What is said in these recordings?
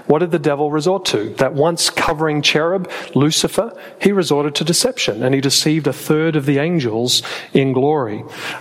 what did the devil resort to? That once covering cherub, Lucifer, he resorted to deception, and he deceived a third of the angels in glory.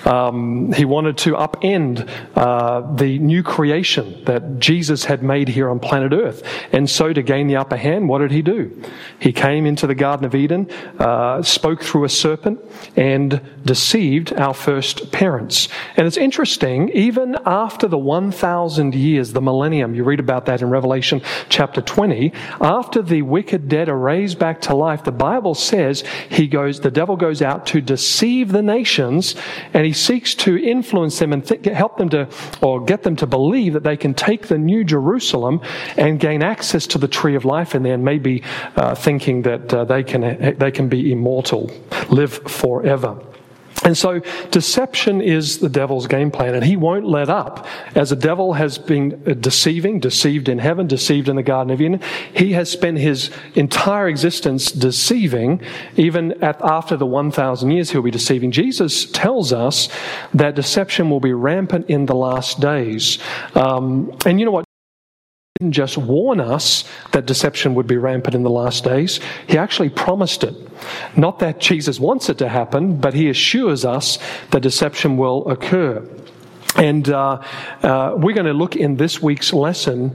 He wanted to upend the new creation that Jesus had made here on planet Earth. And so to gain the upper hand, what did he do? He came into the Garden of Eden, spoke through a serpent, and deceived our first parents. And it's interesting, even after the 1,000 years, the millennium, you read about that in Revelation chapter 20, after the wicked dead are raised back to life, the Bible says the devil goes out to deceive the nations, and he seeks to influence them and help them to, or get them to believe that they can take the new Jerusalem and gain access to the tree of life in there, and maybe thinking that they can be immortal, live forever. And so deception is the devil's game plan, and he won't let up. As the devil has been deceived in heaven, deceived in the Garden of Eden, he has spent his entire existence deceiving. Even after the 1,000 years, he'll be deceiving. Jesus tells us that deception will be rampant in the last days. And you know what? He didn't just warn us that deception would be rampant in the last days. He actually promised it. Not that Jesus wants it to happen, but he assures us that deception will occur. And we're going to look in this week's lesson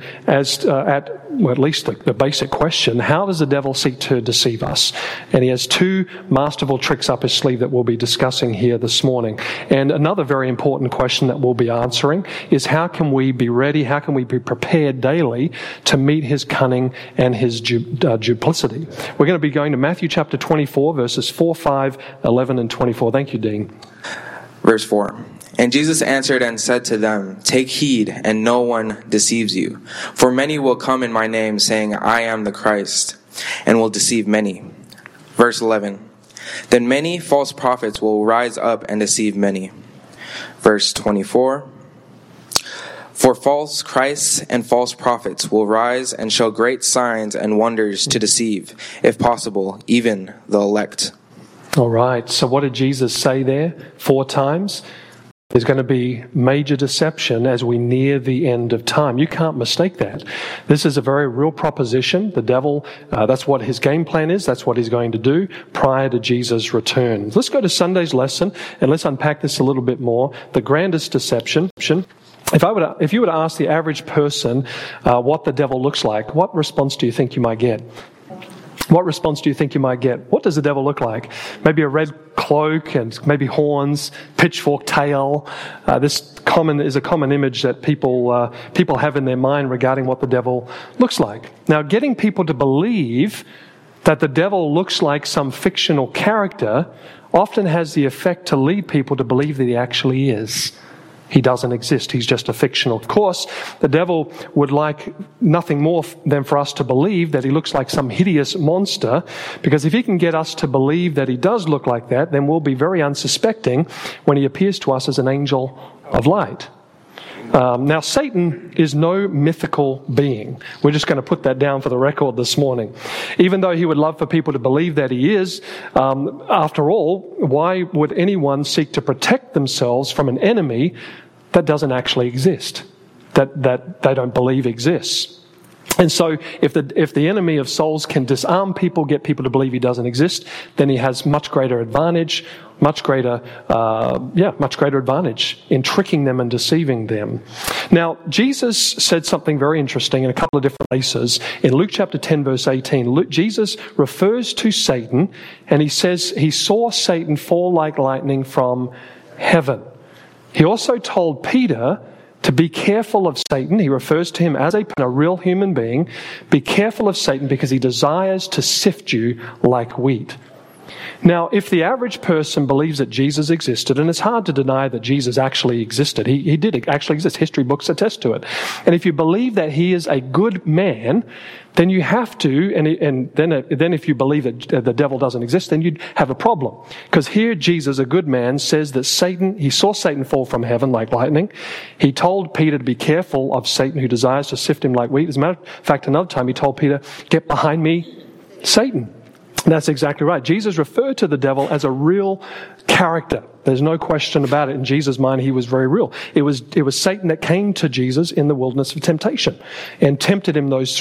at least the basic question: how does the devil seek to deceive us? And he has two masterful tricks up his sleeve that we'll be discussing here this morning. And another very important question that we'll be answering is, how can we be ready, how can we be prepared daily to meet his cunning and his duplicity? We're going to be going to Matthew chapter 24, verses 4, 5, 11, and 24. Thank you, Dean. Verse 4. And Jesus answered and said to them, Take heed, and no one deceives you. For many will come in my name, saying, I am the Christ, and will deceive many. Verse 11. Then many false prophets will rise up and deceive many. Verse 24. For false Christs and false prophets will rise and show great signs and wonders to deceive, if possible, even the elect. All right, so what did Jesus say there 4 times? There's going to be major deception as we near the end of time. You can't mistake that. This is a very real proposition. The devil, that's what his game plan is. That's what he's going to do prior to Jesus' return. Let's go to Sunday's lesson and let's unpack this a little bit more. The grandest deception. If you were to ask the average person what the devil looks like, what response do you think you might get? What response do you think you might get? What does the devil look like? Maybe a red cloak and maybe horns, pitchfork tail. This is a common image that people have in their mind regarding what the devil looks like. Now, getting people to believe that the devil looks like some fictional character often has the effect to lead people to believe that he actually is. He doesn't exist. He's just a fictional. Of course, the devil would like nothing more than for us to believe that he looks like some hideous monster, because if he can get us to believe that he does look like that, then we'll be very unsuspecting when he appears to us as an angel of light. Now, Satan is no mythical being. We're just going to put that down for the record this morning. Even though he would love for people to believe that he is, after all, why would anyone seek to protect themselves from an enemy that doesn't actually exist, that they don't believe exists? And so if the enemy of souls can disarm people, get people to believe he doesn't exist, then he has much greater advantage in tricking them and deceiving them. Now, Jesus said something very interesting in a couple of different places. In Luke chapter 10, verse 18, Jesus refers to Satan, and he says he saw Satan fall like lightning from heaven. He also told Peter to be careful of Satan. He refers to him as a real human being. Be careful of Satan because he desires to sift you like wheat. Now, if the average person believes that Jesus existed, and it's hard to deny that Jesus actually existed, he did actually exist. History books attest to it. And if you believe that he is a good man, then you have to, and then if you believe that the devil doesn't exist, then you'd have a problem. Because here Jesus, a good man, says that he saw Satan fall from heaven like lightning. He told Peter to be careful of Satan who desires to sift him like wheat. As a matter of fact, another time he told Peter, "Get behind me, Satan." That's exactly right. Jesus referred to the devil as a real character. There's no question about it. In Jesus' mind, he was very real. It was Satan that came to Jesus in the wilderness of temptation and tempted him those